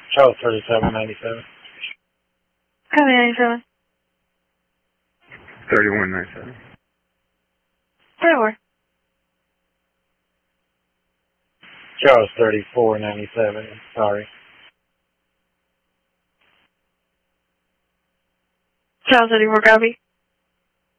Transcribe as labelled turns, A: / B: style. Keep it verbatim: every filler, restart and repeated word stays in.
A: Charles thirty-seven ninety-seven.
B: Copy ninety-seven.
C: thirty-one ninety-seven.
B: Four.
A: Charles thirty-four ninety-seven. Sorry.
B: Charles thirty-four, copy.